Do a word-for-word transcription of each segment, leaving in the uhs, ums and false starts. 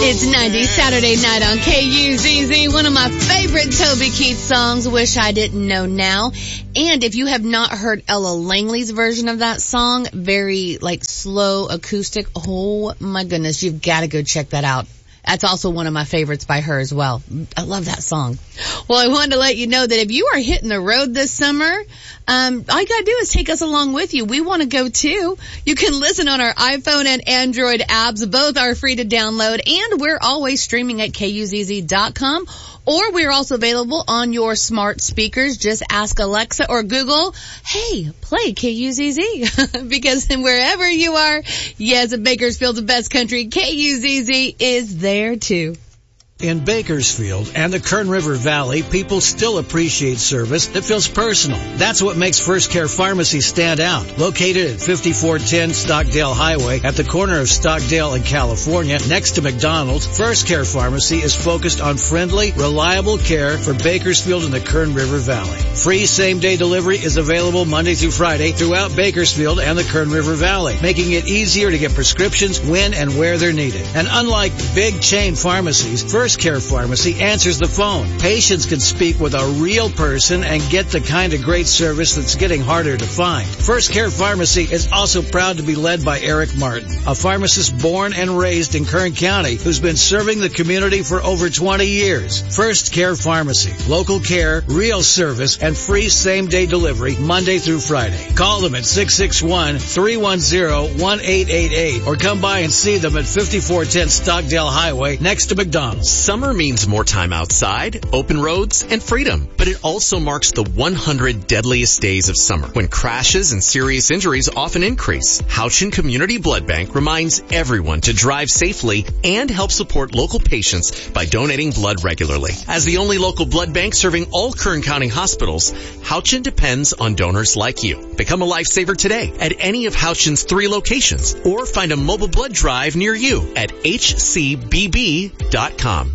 It's nineties Saturday night on K U Z Z, one of my favorite Toby Keith songs, Wish I Didn't Know Now. And if you have not heard Ella Langley's version of that song, very like slow acoustic, oh my goodness, you've got to go check that out. That's also one of my favorites by her as well. I love that song. Well, I wanted to let you know that if you are hitting the road this summer, um, all you gotta do is take us along with you. We want to go too. You can listen on our iPhone and Android apps. Both are free to download, and we're always streaming at K U Z Z dot com. Or we're also available on your smart speakers. Just ask Alexa or Google, hey, play K U Z Z. Because wherever you are, yes, Bakersfield's the best country, K U Z Z is there too. In Bakersfield and the Kern River Valley, people still appreciate service that feels personal. That's what makes First Care Pharmacy stand out. Located at fifty-four ten Stockdale Highway at the corner of Stockdale and California, next to McDonald's, First Care Pharmacy is focused on friendly, reliable care for Bakersfield and the Kern River Valley. Free same-day delivery is available Monday through Friday throughout Bakersfield and the Kern River Valley, making it easier to get prescriptions when and where they're needed. And unlike big chain pharmacies, First Care Pharmacy answers the phone. Patients can speak with a real person and get the kind of great service that's getting harder to find. First Care Pharmacy is also proud to be led by Eric Martin, a pharmacist born and raised in Kern County who's been serving the community for over twenty years. First Care Pharmacy. Local care, real service, and free same-day delivery Monday through Friday. Call them at six six one, three one zero, one eight eight eight or come by and see them at fifty-four ten Stockdale Highway next to McDonald's. Summer means more time outside, open roads, and freedom. But it also marks the one hundred deadliest days of summer, when crashes and serious injuries often increase. Houchin Community Blood Bank reminds everyone to drive safely and help support local patients by donating blood regularly. As the only local blood bank serving all Kern County hospitals, Houchin depends on donors like you. Become a lifesaver today at any of Houchin's three locations, or find a mobile blood drive near you at H C B B dot com.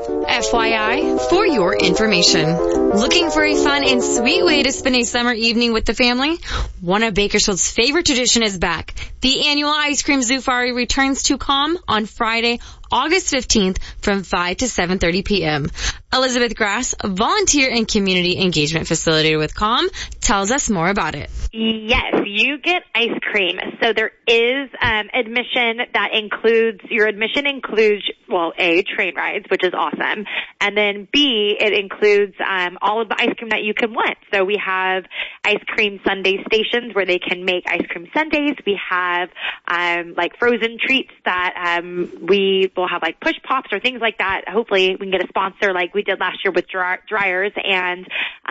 F Y I, for your information. Looking for a fun and sweet way to spend a summer evening with the family? One of Bakersfield's favorite tradition is back. The annual Ice Cream Zoofari returns to Calm on Friday, August fifteenth from five to seven thirty p.m. Elizabeth Grass, a volunteer and community engagement facilitator with Calm, tells us more about it. Yes, you get ice cream. So there is um, admission that includes, your admission includes, well, A, train rides, which is awesome. And then B, it includes um, all of the ice cream that you can want. So we have ice cream sundae stations where they can make ice cream sundaes. We have um, like frozen treats that um, we will have like push pops or things like that. Hopefully we can get a sponsor like we did last year with dry- dryers and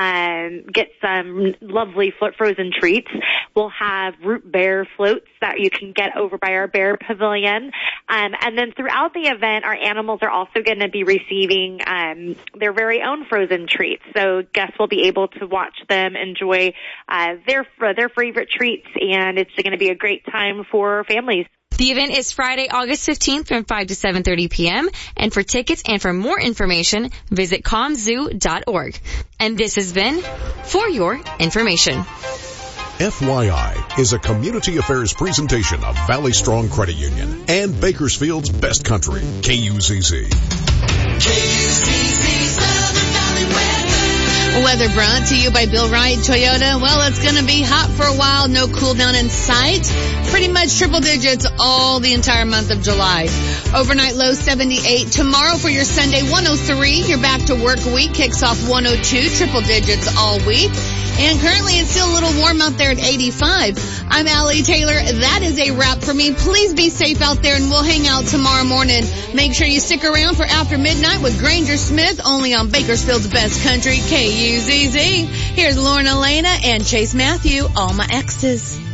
um, get some lovely flo- frozen treats. We'll have root beer floats that you can get over by our bear pavilion. Um, and then throughout the event, our animals are also going to be receiving um, their very own frozen treats. So guests will be able to watch them enjoy uh, their their favorite treats, and it's going to be a great time for families. The event is Friday, August fifteenth from five to seven thirty p.m. And for tickets and for more information, visit calm zoo dot org. And this has been For Your Information. F Y I is a community affairs presentation of Valley Strong Credit Union and Bakersfield's best country, K U Z Z. K U Z Z Southern Valley Weather. Weather brought to you by Bill Wright Toyota. Well, it's going to be hot for a while. No cool down in sight. Pretty much triple digits all the entire month of July. Overnight low seventy-eight. Tomorrow for your Sunday one oh three. Your back to work week kicks off one oh two. Triple digits all week. And currently it's still a little warm out there at eighty-five. I'm Allie Taylor. That is a wrap for me. Please be safe out there, and we'll hang out tomorrow morning. Make sure you stick around for After Midnight with Granger Smith, only on Bakersfield's best country, K U Z Z. Here's Lauren Elena and Chase Matthew, All My Exes.